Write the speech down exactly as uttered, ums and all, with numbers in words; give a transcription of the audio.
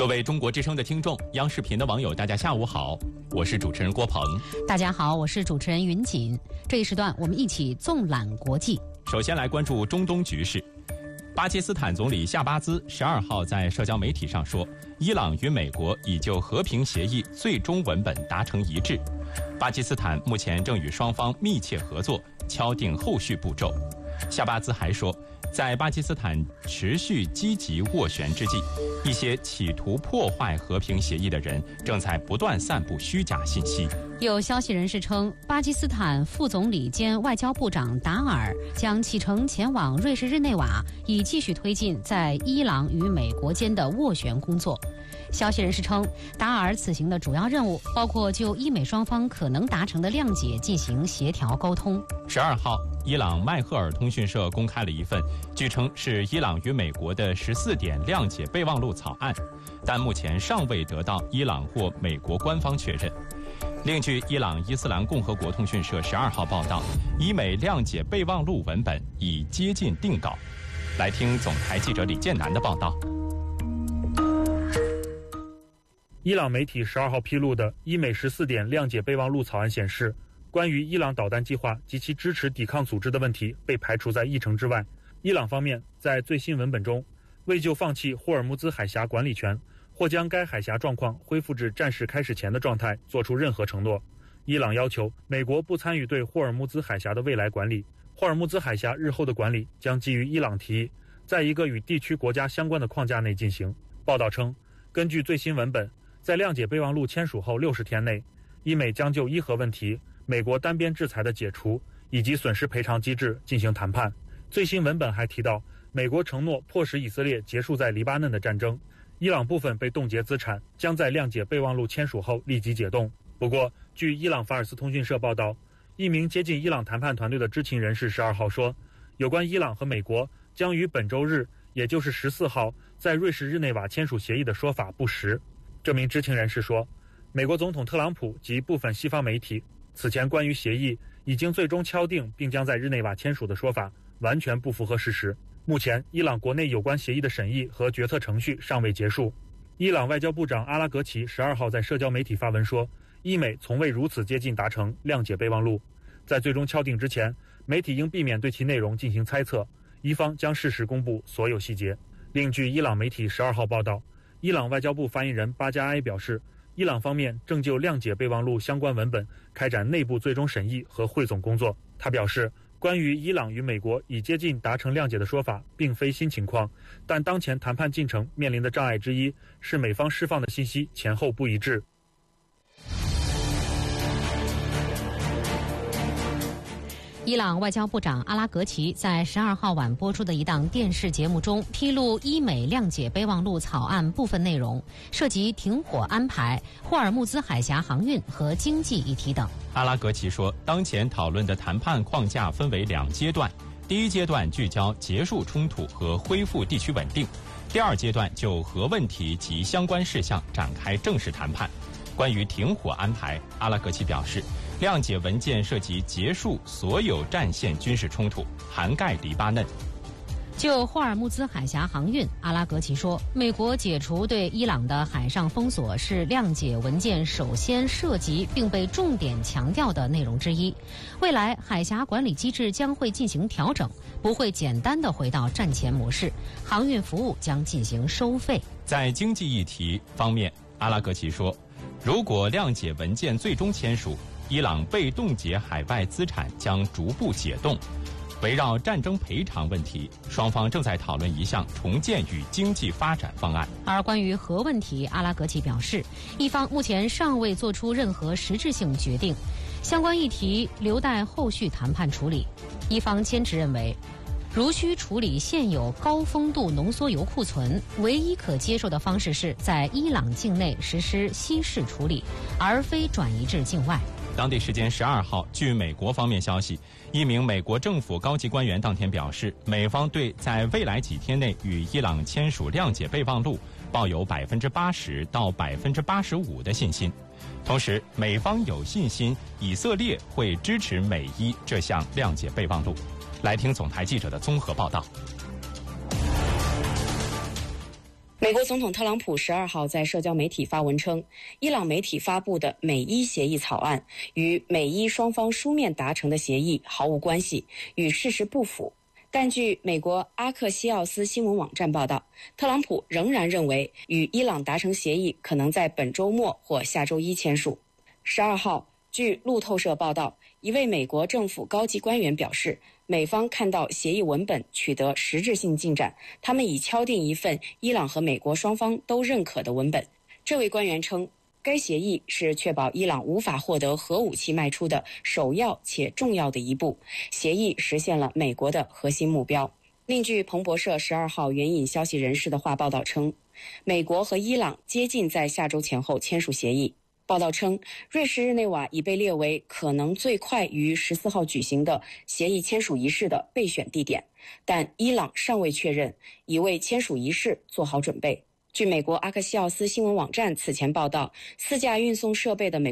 各位中国之声的听众，央视频的网友，大家下午好，我是主持人郭鹏。 大家好，我是主持人云锦。这一时段我们一起纵览国际。 首先来关注中东局势。巴基斯坦总理夏巴兹十二号在社交媒体上说，伊朗与美国已就和平协议最终文本达成一致，巴基斯坦目前正与双方密切合作，敲定后续步骤。夏巴兹还说，在巴基斯坦持续积极斡旋之际，一些企图破坏和平协议的人正在不断散布虚假信息。 有消息人士称，巴基斯坦副总理兼外交部长达尔将启程前往瑞士日内瓦，以继续推进在伊朗与美国间的斡旋工作。消息人士称，达尔此行的主要任务包括就伊美双方可能达成的谅解进行协调沟通。 十二号，伊朗迈赫尔通讯社公开了一份据称是伊朗与美国的十四点谅解备忘录草案，但目前尚未得到伊朗或美国官方确认。另据伊朗伊斯兰共和国通讯社十二号报道，伊美谅解备忘录文本已接近定稿。来听总台记者李建南的报道。 伊朗媒体十二号披露的伊美十四点谅解备忘录草案显示，关于伊朗导弹计划及其支持抵抗组织的问题被排除在议程之外。伊朗方面在最新文本中未就放弃霍尔木兹海峡管理权或将该海峡状况恢复至战事开始前的状态做出任何承诺。伊朗要求美国不参与对霍尔木兹海峡的未来管理，霍尔木兹海峡日后的管理将基于伊朗提议，在一个与地区国家相关的框架内进行。报道称，根据最新文本，在谅解备忘录签署后六十天内，伊美将就伊核问题、美国单边制裁的解除以及损失赔偿机制进行谈判。最新文本还提到，美国承诺迫使以色列结束在黎巴嫩的战争，伊朗部分被冻结资产将在谅解备忘录签署后立即解冻。不过，据伊朗法尔斯通讯社报道，一名接近伊朗谈判团队的知情人士十二号说，有关伊朗和美国将于本周日，也就是十四号在瑞士日内瓦签署协议的说法不实。这名知情人士说，美国总统特朗普及部分西方媒体此前关于协议已经最终敲定并将在日内瓦签署的说法完全不符合事实。目前，伊朗国内有关协议的审议和决策程序尚未结束。伊朗外交部长阿拉格齐十二号在社交媒体发文说，伊美从未如此接近达成谅解备忘录，在最终敲定之前，媒体应避免对其内容进行猜测，伊方将适时公布所有细节。另据伊朗媒体十二号报道，伊朗外交部发言人巴加埃表示，伊朗方面正就谅解备忘录相关文本开展内部最终审议和汇总工作。他表示，关于伊朗与美国已接近达成谅解的说法并非新情况，但当前谈判进程面临的障碍之一是美方释放的信息前后不一致。 伊朗外交部长阿拉格齐在十二号晚播出的一档电视节目中披露伊美谅解备忘录草案部分内容，涉及停火安排、霍尔木兹海峡航运和经济议题等。 阿拉格齐说，当前讨论的谈判框架分为两阶段，第一阶段聚焦结束冲突和恢复地区稳定，第二阶段就核问题及相关事项展开正式谈判。关于停火安排，阿拉格齐表示，谅解文件涉及结束所有战线军事冲突，涵盖黎巴嫩。 就霍尔木兹海峡航运，阿拉格齐说，美国解除对伊朗的海上封锁是谅解文件首先涉及并被重点强调的内容之一。未来海峡管理机制将会进行调整，不会简单地回到战前模式，航运服务将进行收费。 在经济议题方面，阿拉格齐说，如果谅解文件最终签署，伊朗被冻结海外资产将逐步解冻。围绕战争赔偿问题，双方正在讨论一项重建与经济发展方案。 而关于核问题，阿拉格齐表示，一方目前尚未做出任何实质性决定，相关议题留待后续谈判处理。一方坚持认为，如需处理现有高丰度浓缩铀库存，唯一可接受的方式是在伊朗境内实施稀释处理，而非转移至境外。 当地时间十二号，据美国方面消息，一名美国政府高级官员当天表示，美方对在未来几天内与伊朗签署谅解备忘录抱有百分之八十到百分之八十五的信心。同时，美方有信心以色列会支持美伊这项谅解备忘录。来听总台记者的综合报道。 美国总统特朗普十二号在社交媒体发文称，伊朗媒体发布的美伊协议草案与美伊双方书面达成的协议毫无关系，与事实不符。但据美国阿克西奥斯新闻网站报道，特朗普仍然认为与伊朗达成协议可能在本周末或下周一签署。十二号，据路透社报道，一位美国政府高级官员表示，美方看到协议文本取得实质性进展，他们已敲定一份伊朗和美国双方都认可的文本。这位官员称，该协议是确保伊朗无法获得核武器迈出的首要且重要的一步，协议实现了美国的核心目标。另据彭博社十二号援引消息人士的话报道称，美国和伊朗接近在下周前后签署协议。报道称，瑞士日内瓦已被列为可能最快于十四号举行的协议签署仪式的备选地点，但伊朗尚未确认，已为签署仪式做好准备。据美国阿克西奥斯新闻网站此前报道，四架运送设备的美